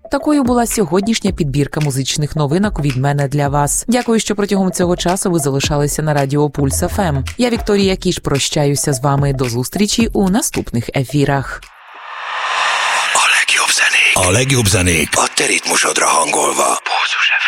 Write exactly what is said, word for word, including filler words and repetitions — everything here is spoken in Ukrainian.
Такою була сьогоднішня підбірка музичних новинок від мене для вас. Дякую, що протягом цього часу ви залишалися на радіо Пульс еф ем. Я Вікторія Кіш прощаюся з вами до зустрічі у наступних ефірах. A legjobb zenék. A legjobb zenék. A te ritmusodra hangolva. Pulzus